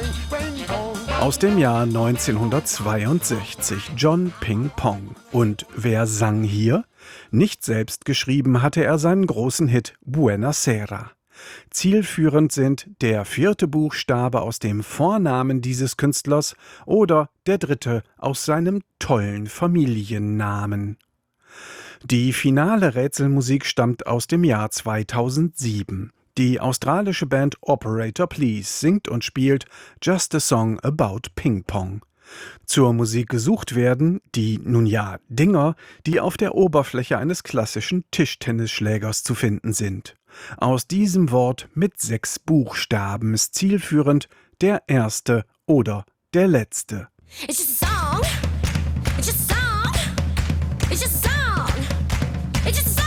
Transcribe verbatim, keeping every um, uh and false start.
Aus dem Jahr neunzehnhundertzweiundsechzig, John Ping Pong. Und wer sang hier? Nicht selbst geschrieben hatte er seinen großen Hit Buenasera. Zielführend sind der vierte Buchstabe aus dem Vornamen dieses Künstlers oder der dritte aus seinem tollen Familiennamen. Die finale Rätselmusik stammt aus dem Jahr zweitausendsieben. Die australische Band Operator Please singt und spielt Just a Song About Ping Pong. Zur Musik gesucht werden die, nun ja, Dinger, die auf der Oberfläche eines klassischen Tischtennisschlägers zu finden sind. Aus diesem Wort mit sechs Buchstaben ist zielführend der erste oder der letzte. It's just a song. It's just a song. It's just a song. It's just a